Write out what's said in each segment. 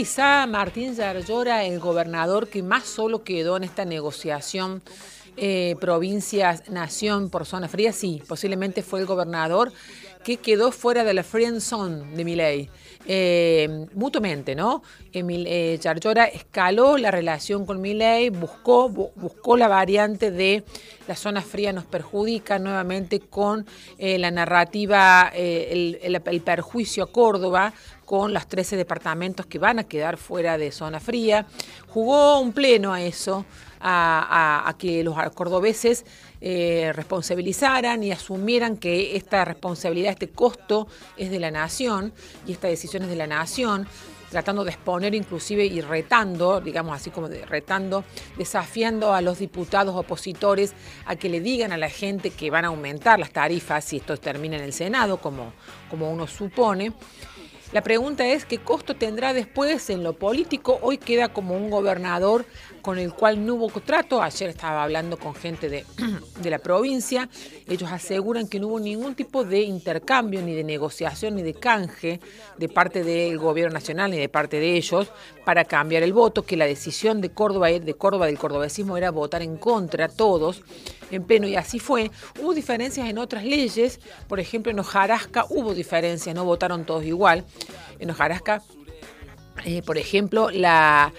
quizá Martín Yarlora el gobernador que más solo quedó en esta negociación provincias-nación por zona fría? Sí, posiblemente fue el gobernador que quedó fuera de la friend zone de Milei. Mutuamente, ¿no? Yarlora escaló la relación con Milei, buscó la variante de la zona fría nos perjudica nuevamente con la narrativa, el perjuicio a Córdoba, con los 13 departamentos que van a quedar fuera de zona fría. Jugó un pleno a eso, a que los cordobeses responsabilizaran y asumieran que esta responsabilidad, este costo es de la nación y esta decisión es de la nación, tratando de exponer inclusive y retando, digamos así como retando, desafiando a los diputados opositores a que le digan a la gente que van a aumentar las tarifas si esto termina en el Senado, como uno supone. La pregunta es qué costo tendrá después en lo político. Hoy queda como un gobernador con el cual no hubo trato. Ayer estaba hablando con gente de la provincia. Ellos aseguran que no hubo ningún tipo de intercambio, ni de negociación, ni de canje de parte del gobierno nacional, ni de parte de ellos, para cambiar el voto, que la decisión de Córdoba, del cordobesismo, era votar en contra, todos, en pleno, y así fue. Hubo diferencias en otras leyes, por ejemplo, en Hojarasca hubo diferencias, no votaron todos igual. En Hojarasca, por ejemplo, la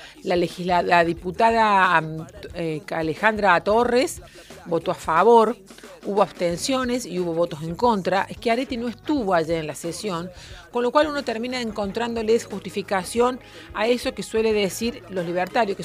diputada Alejandra Torres votó a favor, hubo abstenciones y hubo votos en contra. Schiaretti no estuvo allá en la sesión, con lo cual uno termina encontrándoles justificación a eso que suelen decir los libertarios,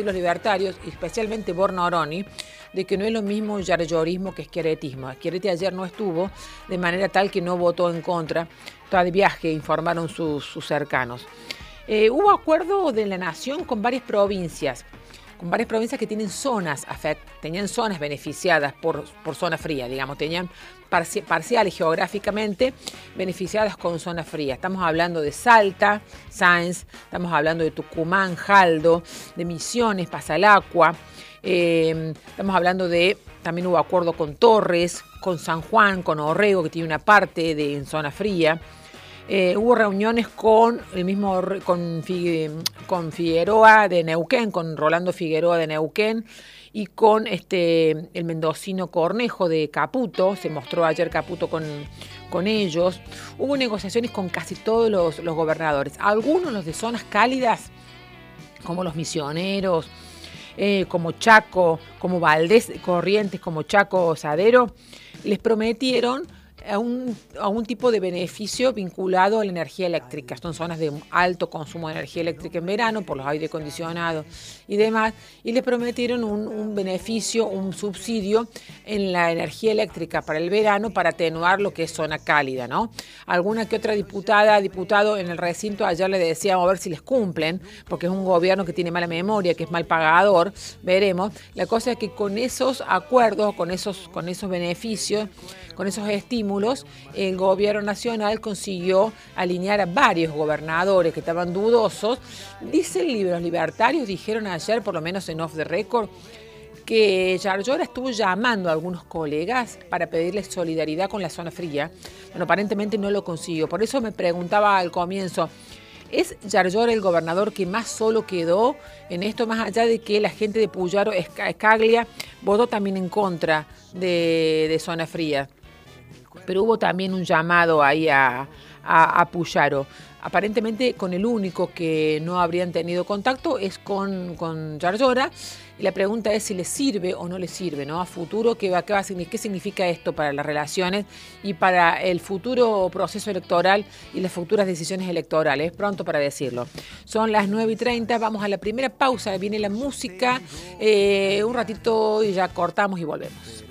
y especialmente Borna Oroni, de que no es lo mismo yarlorismo que schiarettismo. Schiaretti ayer no estuvo, de manera tal que no votó en contra. Estaba de viaje, informaron sus cercanos. Hubo acuerdo de la nación con varias provincias que tienen tenían zonas beneficiadas por zona fría, digamos, tenían parciales geográficamente beneficiadas con zona fría. Estamos hablando de Salta, Sáenz, estamos hablando de Tucumán, Jaldo, de Misiones, Pasalacua, estamos hablando también hubo acuerdo con Torres, con San Juan, con Orrego, que tiene una parte en zona fría. Hubo reuniones con Figueroa de Neuquén, con Rolando Figueroa de Neuquén y con el mendocino Cornejo de Caputo. Se mostró ayer Caputo con ellos. Hubo negociaciones con casi todos los gobernadores. Algunos, los de zonas cálidas, como los Misioneros, como Chaco, como Valdés, Corrientes, como Chaco, Sadero, les prometieron a un tipo de beneficio vinculado a la energía eléctrica. Son zonas de alto consumo de energía eléctrica en verano por los aire acondicionados y demás, y les prometieron un beneficio, un subsidio en la energía eléctrica para el verano para atenuar lo que es zona cálida, ¿no? Alguna que otra diputado en el recinto ayer le decíamos a ver si les cumplen, porque es un gobierno que tiene mala memoria, que es mal pagador, veremos. La cosa es que con esos acuerdos, con esos beneficios, con esos estímulos, el gobierno nacional consiguió alinear a varios gobernadores que estaban dudosos. Dicen los libertarios, dijeron ayer, por lo menos en off the record, que Yarlora estuvo llamando a algunos colegas para pedirles solidaridad con la zona fría. Bueno, aparentemente no lo consiguió. Por eso me preguntaba al comienzo, ¿es Yarlora el gobernador que más solo quedó en esto, más allá de que la gente de Puyaro, Escaglia, votó también en contra de zona fría? Pero hubo también un llamado ahí a Puyaro. Aparentemente con el único que no habrían tenido contacto es con Yarlora. Y la pregunta es si le sirve o no le sirve, ¿no? A futuro, ¿qué significa esto para las relaciones y para el futuro proceso electoral y las futuras decisiones electorales? Es pronto para decirlo. Son las 9:30, vamos a la primera pausa, viene la música, un ratito y ya cortamos y volvemos.